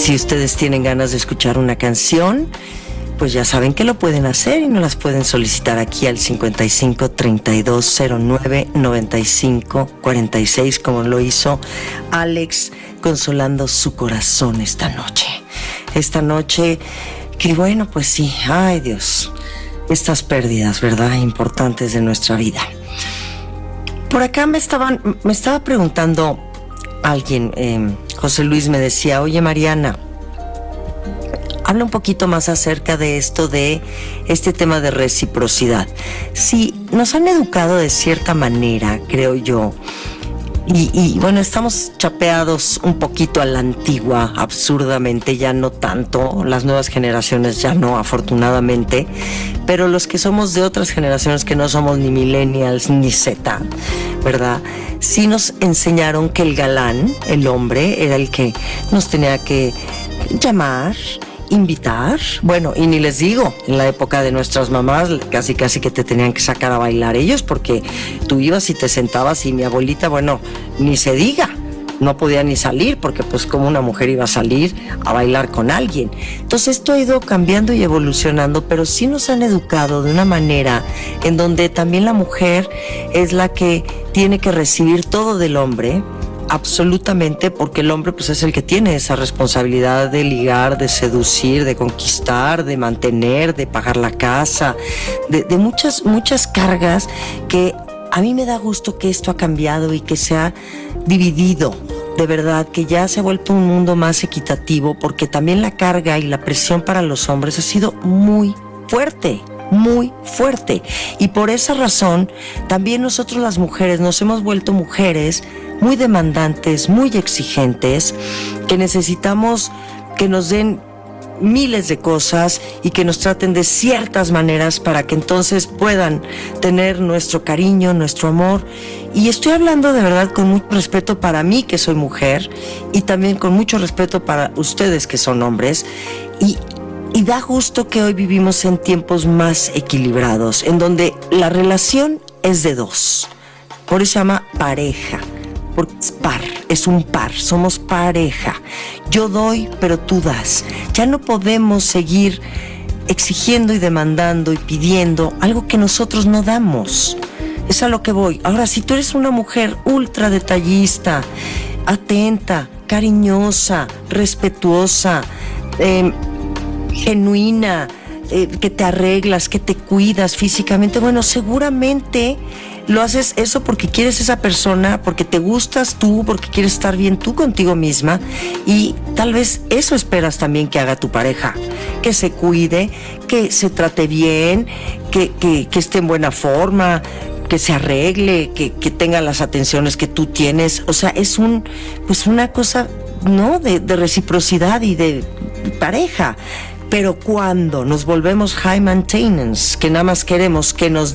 Si ustedes tienen ganas de escuchar una canción, pues ya saben que lo pueden hacer y nos las pueden solicitar aquí al 55 32 09 95 46, como lo hizo Alex, consolando su corazón esta noche. Esta noche, que bueno, pues sí, ay Dios, estas pérdidas, ¿verdad?, importantes de nuestra vida. Por acá me estaba preguntando alguien, José Luis me decía, oye Mariana, habla un poquito más acerca de este tema de reciprocidad. Sí, nos han educado de cierta manera, creo yo, y bueno, estamos chapeados un poquito a la antigua, absurdamente, ya no tanto, las nuevas generaciones ya no, afortunadamente, pero los que somos de otras generaciones que no somos ni millennials ni Z, ¿verdad? Sí nos enseñaron que el galán, el hombre, era el que nos tenía que llamar, invitar, bueno, y ni les digo, en la época de nuestras mamás casi que te tenían que sacar a bailar ellos, porque tú ibas y te sentabas y mi abuelita, bueno, ni se diga, no podía ni salir, porque pues como una mujer iba a salir a bailar con alguien. Entonces esto ha ido cambiando y evolucionando, pero sí nos han educado de una manera en donde también la mujer es la que tiene que recibir todo del hombre, absolutamente, porque el hombre pues es el que tiene esa responsabilidad de ligar, de seducir, de conquistar, de mantener, de pagar la casa, de muchas cargas, que a mí me da gusto que esto ha cambiado y que se ha dividido, de verdad, que ya se ha vuelto un mundo más equitativo, porque también la carga y la presión para los hombres ha sido muy fuerte, y por esa razón también nosotros las mujeres nos hemos vuelto mujeres muy demandantes, muy exigentes, que necesitamos que nos den miles de cosas y que nos traten de ciertas maneras para que entonces puedan tener nuestro cariño, nuestro amor. Y estoy hablando de verdad con mucho respeto para mí, que soy mujer, y también con mucho respeto para ustedes, que son hombres, y da gusto que hoy vivimos en tiempos más equilibrados, en donde la relación es de dos. Por eso se llama pareja, porque es un par, somos pareja. Yo doy, pero tú das. Ya no podemos seguir exigiendo y demandando y pidiendo algo que nosotros no damos. Es a lo que voy. Ahora, si tú eres una mujer ultra detallista, atenta, cariñosa, respetuosa, genuina, que te arreglas, que te cuidas físicamente, bueno, seguramente lo haces eso porque quieres esa persona, porque te gustas tú, porque quieres estar bien tú contigo misma, y tal vez eso esperas también que haga tu pareja, que se cuide, que se trate bien, que esté en buena forma, que se arregle, que tenga las atenciones que tú tienes. O sea, es una cosa, ¿no?, de reciprocidad y de pareja. Pero cuando nos volvemos high maintenance, que nada más queremos que nos